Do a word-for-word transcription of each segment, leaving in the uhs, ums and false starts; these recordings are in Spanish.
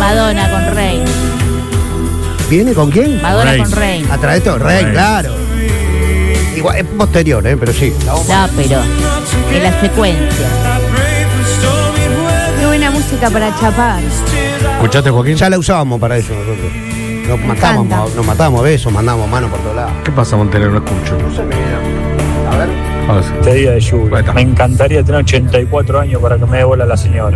Madonna con Rey. ¿Viene con quién? Madonna Rey. con Rey. A través de Rey, Rey, claro. Igual, es posterior, ¿eh? Pero sí. No, pero en la secuencia. Qué buena música para chapar. ¿Escuchaste, Joaquín? Ya la usábamos para eso nosotros. Nos matamos, nos matamos a besos, mandamos manos por todos lados. ¿Qué pasa, Montero? No escucho. No se me A ver. A ver. Este día de lluvia. Me encantaría tener ochenta y cuatro años para que me dé bola la señora.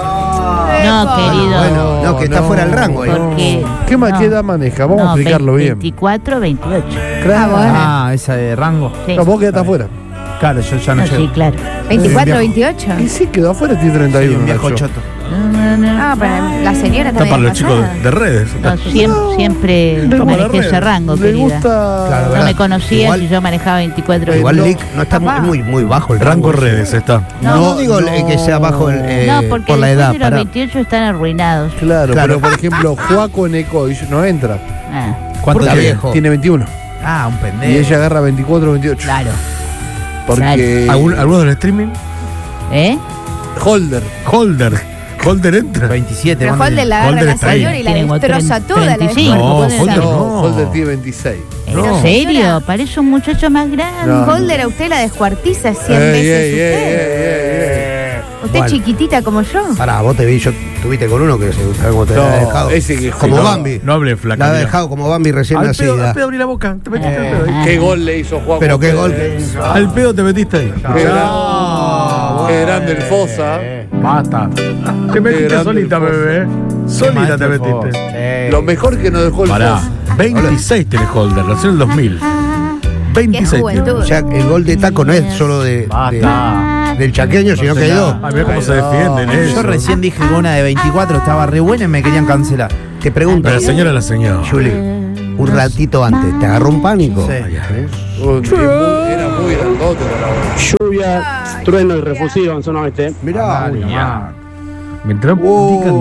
No, no querido. Bueno, no, que está no, fuera del rango. ¿Por qué? ¿Qué más No. qué edad maneja? Vamos No, a explicarlo bien. veinticuatro, veintiocho. Claro. Ah, esa de rango. Sí. No, vos quedás afuera. Claro, yo ya no, No, llego. sí, claro. veinticuatro, veintiocho. Y sí, quedó afuera, tiene treinta y uno. Un viejo Nacho. choto. Ah, pero la señora Está también. para los chicos de redes. No, siempre, siempre Le manejé gusta- ese rango, Le querida. gusta. Claro, No ¿verdad? me conocías Igual- y yo manejaba veinticuatro. Igual veintiocho. Lick no está muy, Papá. muy, muy bajo el Rango rango. redes está. No, No, no digo no. que sea bajo el, eh, No, porque por la después edad. de los Para... veintiocho están arruinados. Claro, Claro. pero por ejemplo, Joaco Necoy no entra. Ah, ¿Cuánto Está tiene? viejo. Tiene veintiuno. Ah, un pendejo. Y ella agarra veinticuatro, veintiocho. Claro. Porque. ¿Algún, ¿Alguno del streaming? ¿Eh? Holder. Holder. Holder entra. veintisiete. Pero ¿cuánto Holder tiene? la agarra Holder la está ahí. señora y la Tiene como destroza treinta, toda la treinta y cinco. destroza. No, puede Holder ser. No, no. Holder tiene veintiséis. ¿En No. serio? Parece un muchacho más grande. No. Holder a usted la descuartiza cien Ey, veces ey, usted. ey, ey, ey, Usted Bueno. chiquitita como yo. Pará, vos te vi, yo tuviste con uno que se sabe cómo te No, había dejado. ese que como no, Bambi. No hable flaca. La había mirá. dejado como Bambi recién Al pedo, al nacida. pedo abrí la boca. Te metiste al pedo ahí. ey. ¿Qué gol le hizo Joaco? Pero qué Pérez? gol que hizo. Al pedo te metiste ahí. Qué gran- Qué grande el Fosa. Basta. Te metiste grande solita, el Fosa. bebé. Solita te metiste. Lo mejor que nos dejó el Pará. Fosa. veintiséis tenés Holder, nació en el dos mil. Qué veintiséis. juventud. O sea, el gol de taco no es solo de, de- del chaqueño, sino que hay dos. Ay, mira cómo se defienden ellos. Yo recién dije que una de veinticuatro estaba re buena y me querían cancelar. Te pregunto, Pero la señora es la señora. Juli, un ratito antes, ¿te agarró un pánico? Sí. ¿Eh? Uy, qué muy- Era muy grandote la Lluvia, trueno y refusivo en zona oeste. Mirá, Dale, uy, mamá. Mientras Oh. pican